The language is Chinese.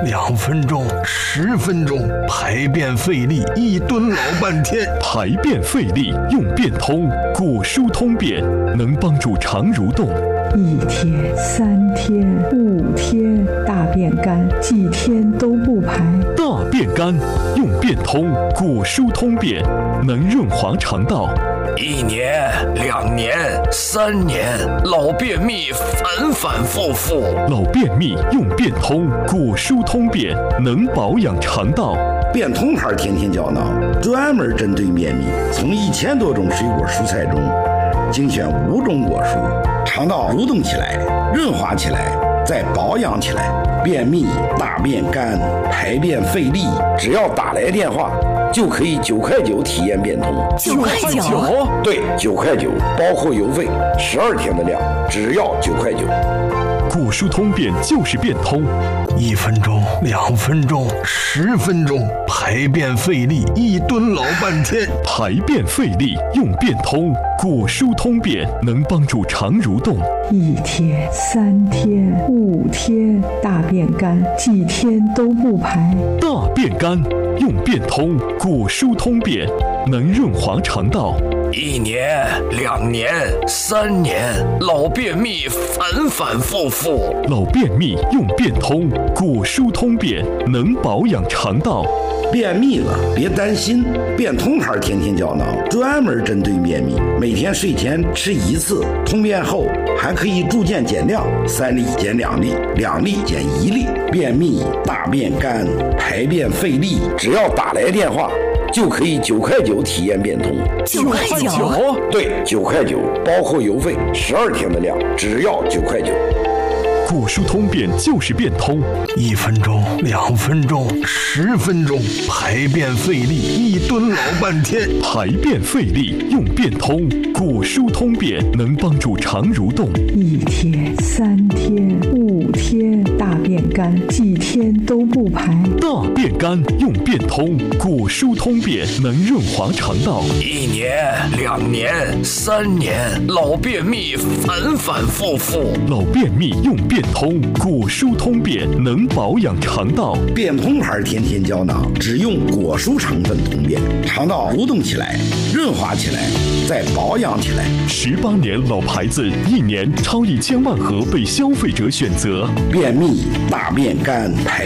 2分钟、10分钟，排便费力，一蹲老半天。 排便费力用便通，果蔬通便能帮助肠蠕动。 1天、3天、5天，大便干，几天都不排。 大便干用便通，果蔬通便能润滑肠道。 1年、2年、3年，老便秘反反复复。 老便秘用便通，果蔬通便能保养肠道。 便通牌天天胶囊专门针对便秘，从1000多种水果蔬菜中精选5种果蔬，肠道蠕动起来，润滑起来，再保养起来。便秘、大便干、排便费力，只要打来电话就可以9块9体验便通。 9块9？ 对，9块9，包括邮费，12天的量，只要9块9。 果蔬通便就是便通 ，1分钟、2分钟、10分钟，排便费力，一蹲老半天。 排便费力用便通，果蔬通便能帮助肠蠕动。 1天、3天、5天，大便干，几天都不排。 大便干用便通，果蔬通便能润滑肠道。 1年、2年、3年，老便秘反反复复。 老便秘用便通，果蔬通便能保养肠道。 便秘了别担心，便通牌天天胶囊专门针对便秘，每天睡前吃1次，通便后还可以逐渐减量，3粒减2粒，2粒减1粒。便秘、大便干、排便费力，只要打来电话就可以9块9体验便通。 9块9？ 对，9块9，包括邮费，12天的量，只要9块9。 果蔬通便就是便通 ，1分钟、2分钟、10分钟，排便费力，一蹲老半天。 排便费力用便通，果蔬通便能帮助肠蠕动。 1天、3天、5天，大便干，几天都不排。 大便干用便通，果蔬通便能润滑肠道。 1年、2年、3年，老便秘反反复复。 老便秘用便通，果蔬通便能保养肠道。 便通牌天天胶囊只用果蔬成分通便，肠道蠕动起来，润滑起来，再保养起来。 18年老牌子，1年超1000万盒被消费者选择。 便秘、大便干、排